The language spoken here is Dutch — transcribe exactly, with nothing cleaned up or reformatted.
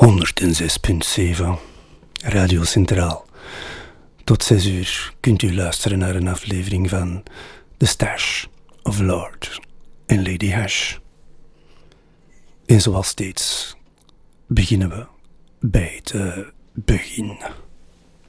honderdzes komma zeven Radio Centraal. Tot zes uur kunt u luisteren naar een aflevering van The Stash of Lord en Lady Hash. En zoals steeds beginnen we bij het uh, begin.